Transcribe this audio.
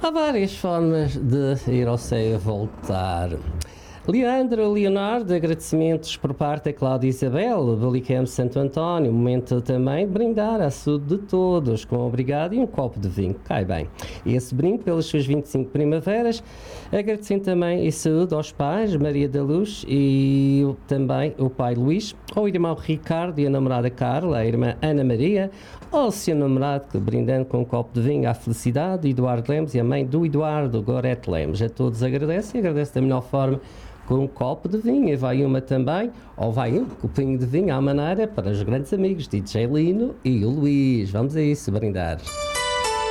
Há várias formas de ir ao céu e voltar. Leonardo, agradecimentos por parte da Cláudia Isabel, Belicam Santo António, momento também de brindar à saúde de todos, com obrigado e um copo de vinho, cai bem. Esse brinde pelas suas 25 primaveras, agradecendo também a saúde aos pais, Maria da Luz e também o pai Luís, ao irmão Ricardo e a namorada Carla, a irmã Ana Maria, ao seu namorado, que brindando com um copo de vinho à felicidade, Eduardo Lemos e a mãe do Eduardo, Gorete Lemos. A todos agradece e agradece da melhor forma com um copo de vinho, e vai uma também, ou vai um copinho de vinho à maneira para os grandes amigos DJ Lino e o Luís. Vamos a isso, brindar.